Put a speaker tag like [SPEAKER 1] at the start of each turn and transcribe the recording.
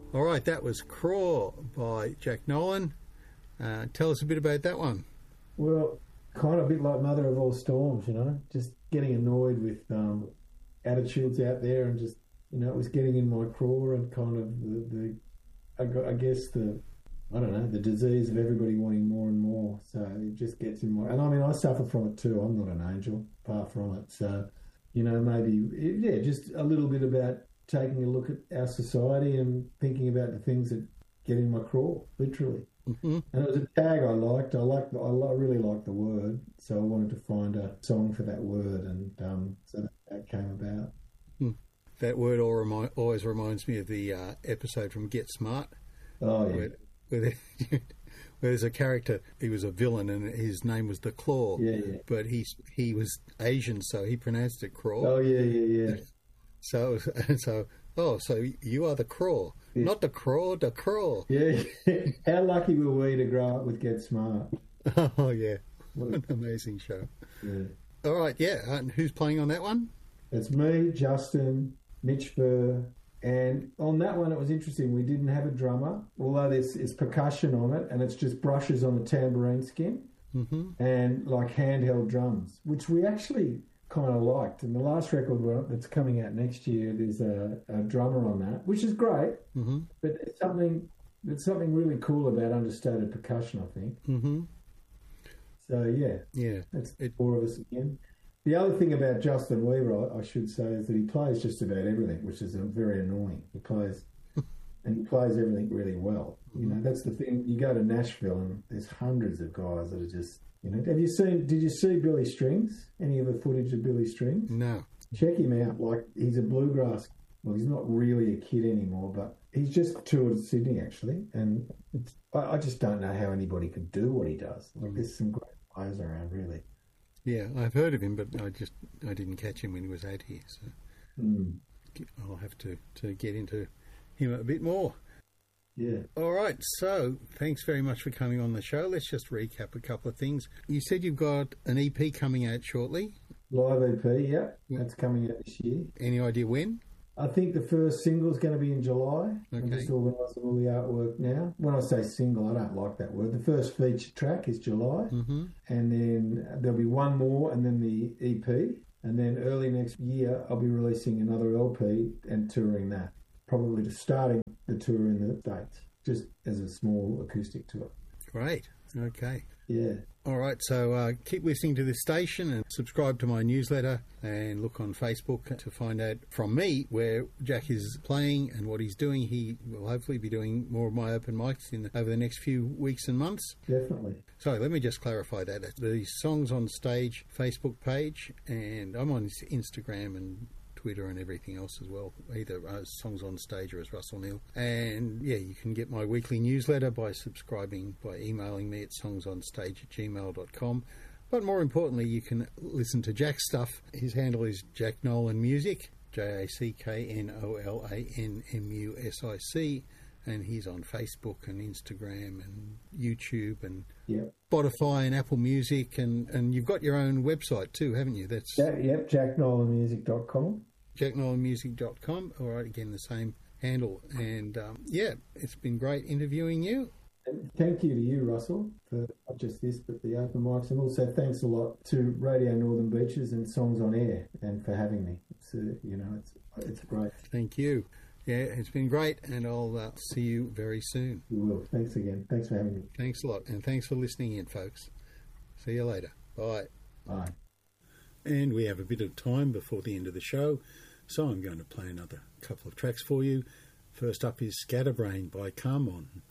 [SPEAKER 1] All right, that was Craw by Jack Nolan. Tell us a bit about that one.
[SPEAKER 2] Well, kind of a bit like Mother of All Storms, just getting annoyed with attitudes out there and just, it was getting in my craw and kind of the disease of everybody wanting more and more. So it just gets in my... And I mean, I suffer from it too. I'm not an angel, far from it. So, maybe, just a little bit about taking a look at our society and thinking about the things that get in my craw, literally. Mm-hmm. And it was a tag I liked. I really liked the word, so I wanted to find a song for that word, and so that came about.
[SPEAKER 1] That word always reminds me of the episode from Get Smart.
[SPEAKER 2] Oh, yeah.
[SPEAKER 1] Where there's a character, he was a villain, and his name was the Claw.
[SPEAKER 2] Yeah, yeah.
[SPEAKER 1] But he was Asian, so he pronounced it Craw.
[SPEAKER 2] Oh, yeah.
[SPEAKER 1] So you are the Craw. Yeah. Not the Craw, the Craw.
[SPEAKER 2] Yeah. How lucky were we to grow up with Get Smart?
[SPEAKER 1] Oh, yeah. What an amazing show.
[SPEAKER 2] Yeah.
[SPEAKER 1] All right, yeah. And who's playing on that one?
[SPEAKER 2] It's me, Justin, Mitch Furr. And on that one, it was interesting. We didn't have a drummer, although there's percussion on it, and it's just brushes on the tambourine skin and like handheld drums, which we actually kind of liked. And the last record that's coming out next year, there's a drummer on that, which is great. Mm-hmm. But it's something really cool about understated percussion, I think. Mm-hmm. So yeah, that's four of us again. The other thing about Justin Weaver, I should say, is that he plays just about everything, which is very annoying. He plays everything really well. That's the thing. You go to Nashville and there's hundreds of guys that are just. Did you see Billy Strings? Any of the footage of Billy Strings?
[SPEAKER 1] No.
[SPEAKER 2] Check him out. Like, he's a bluegrass. Well, he's not really a kid anymore, but he's just toured Sydney, actually. And I just don't know how anybody could do what he does. Like, there's some great players around, really.
[SPEAKER 1] Yeah, I've heard of him, but I didn't catch him when he was out here. So I'll have to get into him a bit more.
[SPEAKER 2] Yeah.
[SPEAKER 1] All right, so thanks very much for coming on the show. Let's just recap a couple of things. You said you've got an EP coming out shortly.
[SPEAKER 2] Live EP, yeah. That's coming out this year.
[SPEAKER 1] Any idea when?
[SPEAKER 2] I think the first single is going to be in July.
[SPEAKER 1] Okay.
[SPEAKER 2] I'm just organising all the artwork now. When I say single, I don't like that word. The first feature track is July. Mm-hmm. And then there'll be one more and then the EP. And then early next year, I'll be releasing another LP and touring that. Probably just starting the tour in the States, just as a small acoustic tour.
[SPEAKER 1] Great. Okay.
[SPEAKER 2] Yeah.
[SPEAKER 1] All right, so keep listening to this station and subscribe to my newsletter and look on Facebook to find out from me where Jack is playing and what he's doing. He will hopefully be doing more of my open mics over the next few weeks and months.
[SPEAKER 2] Definitely.
[SPEAKER 1] So let me just clarify that. The Songs on Stage Facebook page, and I'm on Instagram and Twitter and everything else as well, either as Songs on Stage or as Russell Neal. And yeah, you can get my weekly newsletter by subscribing, by emailing me at songsonstage@gmail.com. But more importantly, you can listen to Jack's stuff. His handle is Jack Nolan Music, JackNolanMusic, and he's on Facebook and Instagram and YouTube and Spotify and Apple Music, and you've got your own website too, haven't you? That's
[SPEAKER 2] JackNolanMusic.com.
[SPEAKER 1] JackNolanMusic.com. All right, again, the same handle. And it's been great interviewing you.
[SPEAKER 2] And thank you to you, Russell, for not just this, but the open mics. And also thanks a lot to Radio Northern Beaches and Songs on Air and for having me. It's great.
[SPEAKER 1] Thank you. Yeah, it's been great, and I'll see you very soon.
[SPEAKER 2] You will. Thanks again. Thanks for having me.
[SPEAKER 1] Thanks a lot, and thanks for listening in, folks. See you later. Bye.
[SPEAKER 2] Bye.
[SPEAKER 1] And we have a bit of time before the end of the show, so I'm going to play another couple of tracks for you. First up is Scatterbrain by Carmon.